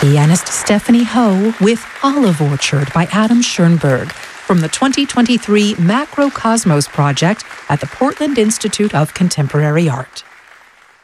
Pianist Stephanie Ho with Olive Orchard by Adam Schoenberg from the 2023 Macrocosmos project at the Portland Institute of Contemporary Art.